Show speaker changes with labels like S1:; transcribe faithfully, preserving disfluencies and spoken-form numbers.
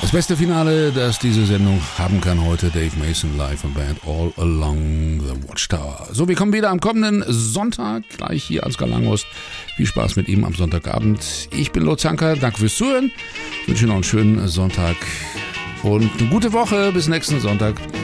S1: Das beste Finale, das diese Sendung haben kann heute, Dave Mason live und Band All Along the Watchtower. So, wir kommen wieder am kommenden Sonntag, gleich hier als Galangos. Viel Spaß mit ihm am Sonntagabend. Ich bin Lutz Hanker, danke fürs Zuhören. Ich wünsche noch einen schönen Sonntag und eine gute Woche. Bis nächsten Sonntag.